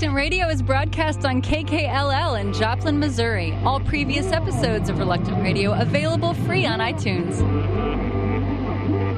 Reluctant Radio is broadcast on KKLL in Joplin, Missouri. All previous episodes of Reluctant Radio available free on iTunes.